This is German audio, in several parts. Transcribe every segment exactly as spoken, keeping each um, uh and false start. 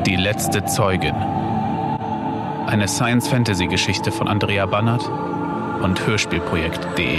Die letzte Zeugin. Eine Science-Fantasy-Geschichte von Andrea Bannert und Hörspielprojekt punkt de.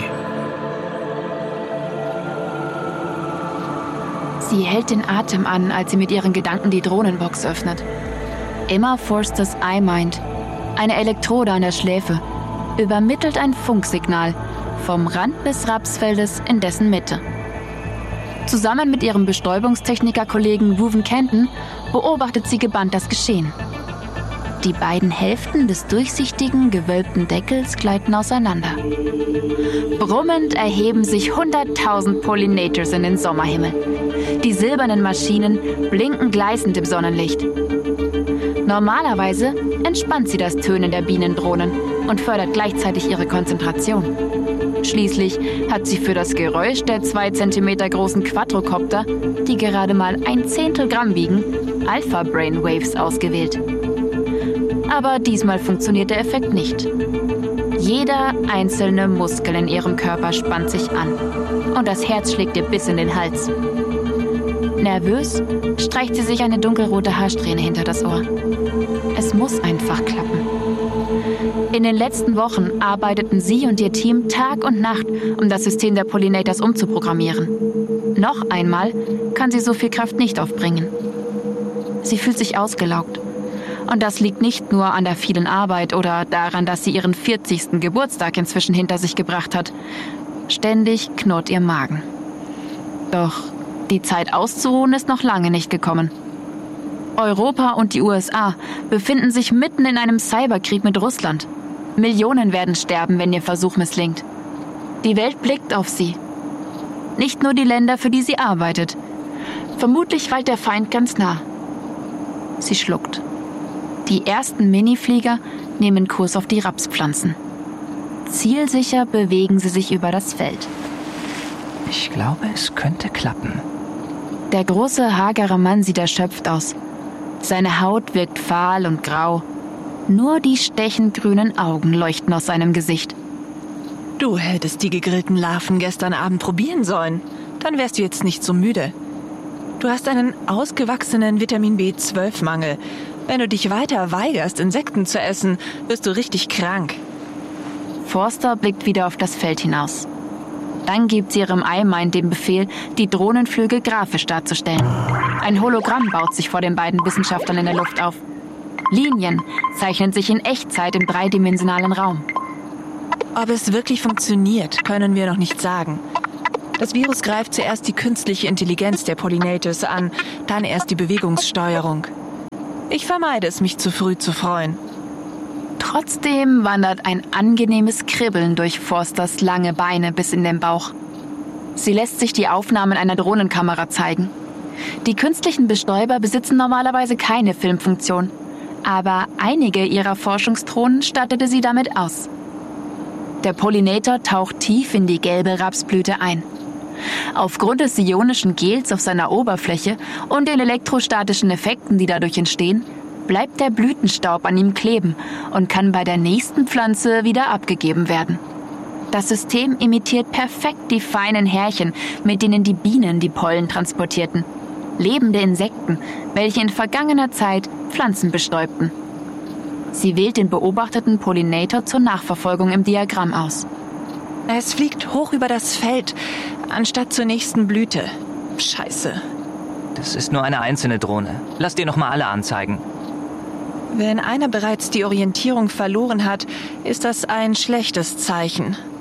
Sie hält den Atem an, als sie mit ihren Gedanken die Drohnenbox öffnet. Emma Forsters iMind, eine Elektrode an der Schläfe, übermittelt ein Funksignal vom Rand des Rapsfeldes in dessen Mitte. Zusammen mit ihrem Bestäubungstechniker-Kollegen Reuven Kenton beobachtet sie gebannt das Geschehen. Die beiden Hälften des durchsichtigen, gewölbten Deckels gleiten auseinander. Brummend erheben sich hunderttausend Pollinators in den Sommerhimmel. Die silbernen Maschinen blinken gleißend im Sonnenlicht. Normalerweise entspannt sie das Tönen der Bienendrohnen und fördert gleichzeitig ihre Konzentration. Schließlich hat sie für das Geräusch der zwei Zentimeter großen Quadrocopter, die gerade mal ein Zehntel Gramm wiegen, Alpha-Brainwaves ausgewählt. Aber diesmal funktioniert der Effekt nicht. Jeder einzelne Muskel in ihrem Körper spannt sich an und das Herz schlägt ihr bis in den Hals. Nervös streicht sie sich eine dunkelrote Haarsträhne hinter das Ohr. Es muss einfach klappen. In den letzten Wochen arbeiteten sie und ihr Team Tag und Nacht, um das System der Pollinators umzuprogrammieren. Noch einmal kann sie so viel Kraft nicht aufbringen. Sie fühlt sich ausgelaugt. Und das liegt nicht nur an der vielen Arbeit oder daran, dass sie ihren vierzigsten Geburtstag inzwischen hinter sich gebracht hat. Ständig knurrt ihr Magen. Doch die Zeit auszuruhen ist noch lange nicht gekommen. Europa und die U S A befinden sich mitten in einem Cyberkrieg mit Russland. Millionen werden sterben, wenn ihr Versuch misslingt. Die Welt blickt auf sie. Nicht nur die Länder, für die sie arbeitet. Vermutlich weilt der Feind ganz nah. Sie schluckt. Die ersten Miniflieger nehmen Kurs auf die Rapspflanzen. Zielsicher bewegen sie sich über das Feld. Ich glaube, es könnte klappen. Der große, hagere Mann sieht erschöpft aus. Seine Haut wirkt fahl und grau. Nur die stechend grünen Augen leuchten aus seinem Gesicht. Du hättest die gegrillten Larven gestern Abend probieren sollen. Dann wärst du jetzt nicht so müde. Du hast einen ausgewachsenen Vitamin B zwölf Mangel. Wenn du dich weiter weigerst, Insekten zu essen, wirst du richtig krank. Forster blickt wieder auf das Feld hinaus. Dann gibt sie ihrem iMind den Befehl, die Drohnenflüge grafisch darzustellen. Ein Hologramm baut sich vor den beiden Wissenschaftlern in der Luft auf. Linien zeichnen sich in Echtzeit im dreidimensionalen Raum. Ob es wirklich funktioniert, können wir noch nicht sagen. Das Virus greift zuerst die künstliche Intelligenz der Pollinators an, dann erst die Bewegungssteuerung. Ich vermeide es, mich zu früh zu freuen. Trotzdem wandert ein angenehmes Kribbeln durch Forsters lange Beine bis in den Bauch. Sie lässt sich die Aufnahmen einer Drohnenkamera zeigen. Die künstlichen Bestäuber besitzen normalerweise keine Filmfunktion, aber einige ihrer Forschungsdrohnen stattete sie damit aus. Der Pollinator taucht tief in die gelbe Rapsblüte ein. Aufgrund des ionischen Gels auf seiner Oberfläche und den elektrostatischen Effekten, die dadurch entstehen, bleibt der Blütenstaub an ihm kleben und kann bei der nächsten Pflanze wieder abgegeben werden. Das System imitiert perfekt die feinen Härchen, mit denen die Bienen die Pollen transportierten. Lebende Insekten, welche in vergangener Zeit Pflanzen bestäubten. Sie wählt den beobachteten Pollinator zur Nachverfolgung im Diagramm aus. Es fliegt hoch über das Feld, anstatt zur nächsten Blüte. Scheiße. Das ist nur eine einzelne Drohne. Lass dir noch mal alle anzeigen. Wenn einer bereits die Orientierung verloren hat, ist das ein schlechtes Zeichen.